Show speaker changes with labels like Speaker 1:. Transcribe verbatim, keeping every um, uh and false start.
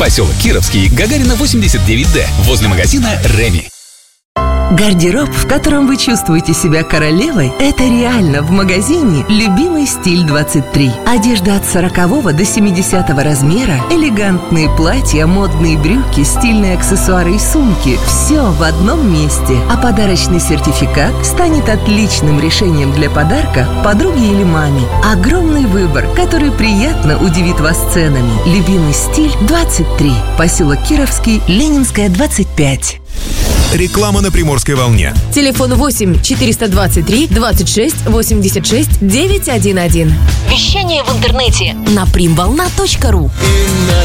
Speaker 1: Поселок Кировский, Гагарина, восемьдесят девять дэ, возле магазина «Реми».
Speaker 2: Гардероб, в котором вы чувствуете себя королевой, это реально в магазине «Любимый стиль двадцать три». Одежда от сорокового до семидесятого размера, элегантные платья, модные брюки, стильные аксессуары и сумки – все в одном месте. А подарочный сертификат станет отличным решением для подарка подруге или маме. Огромный выбор, который приятно удивит вас ценами. «Любимый стиль двадцать три». Поселок Кировский, Ленинская, двадцать пять.
Speaker 3: Реклама на Приморской волне.
Speaker 4: Телефон восемь четыреста двадцать три двадцать шесть восемьдесят шесть девятьсот одиннадцать.
Speaker 5: Вещание в интернете
Speaker 4: на примволна точка ру.